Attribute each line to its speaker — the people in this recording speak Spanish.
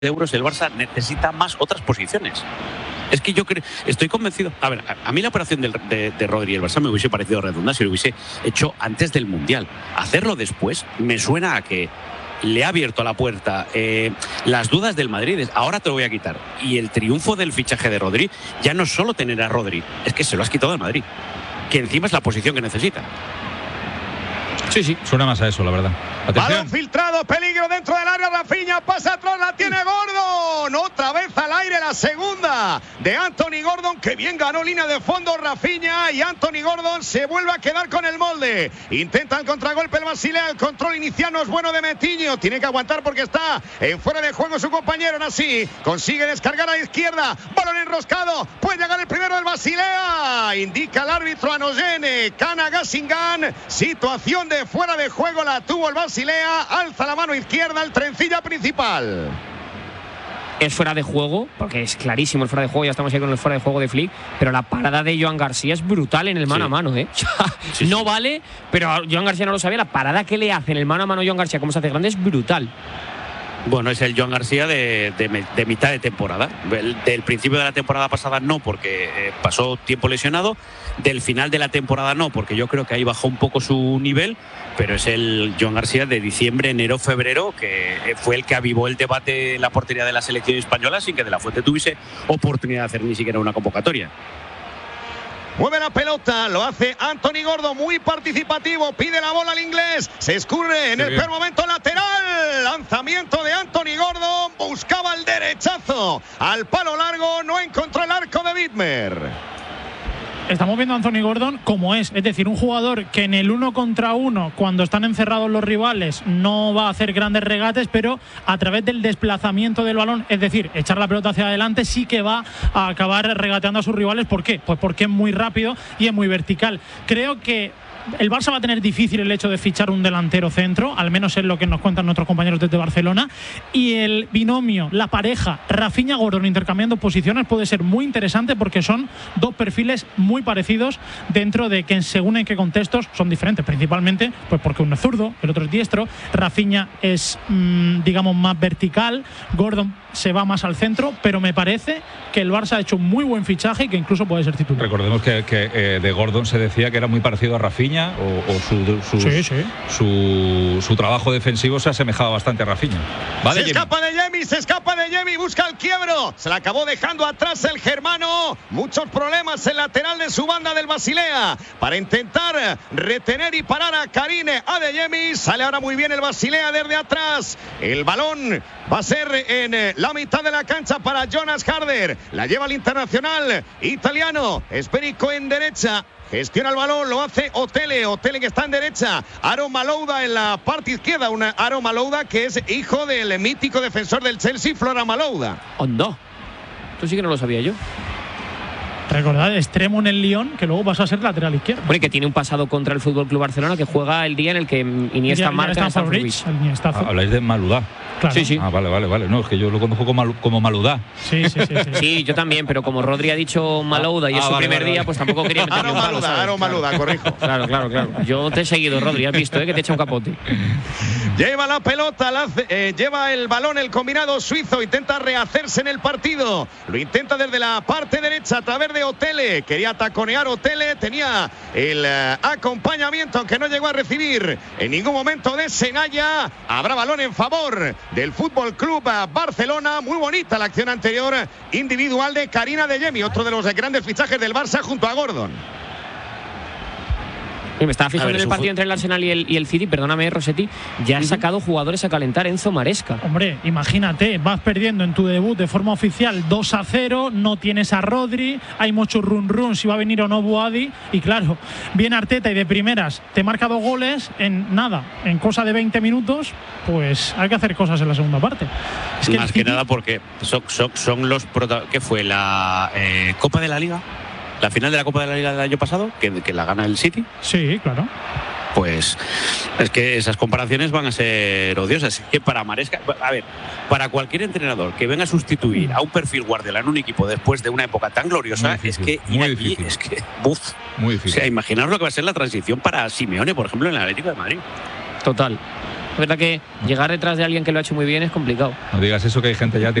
Speaker 1: euros, el Barça necesita más otras posiciones. Es que yo estoy convencido. A ver, a mí la operación de Rodri y el Barça me hubiese parecido redundante si lo hubiese hecho antes del Mundial. Hacerlo después me suena a que le ha abierto la puerta las dudas del Madrid. Ahora te lo voy a quitar. Y el triunfo del fichaje de Rodri ya no es solo tener a Rodri, es que se lo has quitado al Madrid, que encima es la posición que necesita.
Speaker 2: Sí, suena más a eso, la verdad.
Speaker 3: Atención. Balón filtrado, peligro dentro del área, Rafinha pasa atrás, la tiene Gordon, otra vez al aire la segunda de Anthony Gordon, que bien ganó línea de fondo Rafinha, y Anthony Gordon se vuelve a quedar con el molde. Intenta el contragolpe el Basilea, el control inicial no es bueno de Metiño, tiene que aguantar porque está en fuera de juego su compañero. Aún así consigue descargar a la izquierda, balón enroscado, puede llegar el primero del Basilea, indica el árbitro Anogene, Kanagasingan, situación de fuera de juego, la tuvo el Basilea, alza la mano izquierda el trencilla principal.
Speaker 4: Es fuera de juego, porque es clarísimo el fuera de juego, ya estamos ahí con el fuera de juego de Flick, pero la parada de Joan García es brutal en el mano a mano, no vale, pero Joan García no lo sabía, la parada que le hace en el mano a mano Joan García, como se hace grande, es brutal.
Speaker 1: Bueno, es el Joan García de mitad de temporada. Del principio de la temporada pasada no, porque pasó tiempo lesionado. Del final de la temporada no, porque yo creo que ahí bajó un poco su nivel. Pero es el Joan García de diciembre, enero, febrero, que fue el que avivó el debate en la portería de la selección española sin que De La Fuente tuviese oportunidad de hacer ni siquiera una convocatoria.
Speaker 3: Mueve la pelota, lo hace Anthony Gordon, muy participativo, pide la bola al inglés, se escurre en el peor momento lateral, lanzamiento de Anthony Gordon, buscaba el derechazo al palo largo, no encontró el arco de Widmer.
Speaker 5: Estamos viendo a Anthony Gordon como es decir, un jugador que en el 1 contra 1, cuando están encerrados los rivales, no va a hacer grandes regates, pero a través del desplazamiento del balón, es decir, echar la pelota hacia adelante, sí que va a acabar regateando a sus rivales. ¿Por qué? Pues porque es muy rápido y es muy vertical. Creo que el Barça va a tener difícil el hecho de fichar un delantero centro, al menos es lo que nos cuentan nuestros compañeros desde Barcelona, y el binomio, la pareja Rafinha-Gordon intercambiando posiciones puede ser muy interesante, porque son dos perfiles muy parecidos, dentro de que según en qué contextos son diferentes, principalmente pues porque uno es zurdo, el otro es diestro. Rafinha es digamos más vertical, Gordon se va más al centro, pero me parece que el Barça ha hecho un muy buen fichaje y que incluso puede ser titular.
Speaker 2: Recordemos que de Gordon se decía que era muy parecido a Rafinha, o su trabajo defensivo se asemejaba bastante a Rafinha.
Speaker 3: Se escapa de Yemi, busca el quiebro, se la acabó dejando atrás el germano, muchos problemas el lateral de su banda del Basilea para intentar retener y parar a Karine Adeyemi. Sale ahora muy bien el Basilea desde atrás, el balón va a ser en la mitad de la cancha para Jonas Harder, la lleva el internacional italiano, Esberico en derecha. Gestiona el balón, lo hace Otele que está en derecha, Aaron Malouda en la parte izquierda, Aaron Malouda que es hijo del mítico defensor del Chelsea, Flora Malouda.
Speaker 4: Hondo, esto sí que no lo sabía yo.
Speaker 5: Recordad, extremo en el Lyon, que luego pasó a ser lateral izquierdo.
Speaker 4: Bueno, que tiene un pasado contra el FC Barcelona, que juega el día en el que Iniesta marca en Stamford Bridge.
Speaker 2: Habláis de Maludá.
Speaker 5: Claro.
Speaker 4: Sí.
Speaker 2: Vale. No, es que yo lo conozco como Maludá.
Speaker 5: Sí.
Speaker 4: Sí, yo también, pero como Rodri ha dicho Malouda y es su primer día, pues tampoco quería meterle un palo.
Speaker 3: Aaron Malouda, corrijo.
Speaker 4: Claro. Yo te he seguido, Rodri, has visto que te echa un capote.
Speaker 3: Lleva la pelota, lleva el balón el combinado suizo, intenta rehacerse en el partido. Lo intenta desde la parte derecha a través de Otele. Quería taconear Otele, tenía el acompañamiento, aunque no llegó a recibir en ningún momento de Senaya. Habrá balón en favor del Fútbol Club Barcelona. Muy bonita la acción anterior individual de Karine Adeyemi, otro de los grandes fichajes del Barça junto a Gordon.
Speaker 4: Me estaba fijando en el partido entre el Arsenal y el City, perdóname, Rossetti, ya ha sacado jugadores a calentar. Enzo Maresca.
Speaker 5: Hombre, imagínate, vas perdiendo en tu debut de forma oficial 2-0, no tienes a Rodri, hay mucho run si va a venir o no Boadi, y claro, viene Arteta y de primeras te marca 2 goles en cosa de 20 minutos, pues hay que hacer cosas en la segunda parte.
Speaker 1: Es que más que nada porque son los protagonistas. ¿Qué fue? ¿La Copa de la Liga? La final de la Copa de la Liga del año pasado, que la gana el City.
Speaker 5: Sí, claro.
Speaker 1: Pues es que esas comparaciones van a ser odiosas. Es que para Maresca, a ver, para cualquier entrenador que venga a sustituir a un perfil Guardiola en un equipo después de una época tan gloriosa, es que ir aquí, es que
Speaker 2: muy difícil.
Speaker 1: O sea, imaginaos lo que va a ser la transición para Simeone, por ejemplo, en el Atlético de Madrid.
Speaker 4: Total. Es verdad que llegar detrás de alguien que lo ha hecho muy bien es complicado.
Speaker 2: No digas eso, que hay gente ya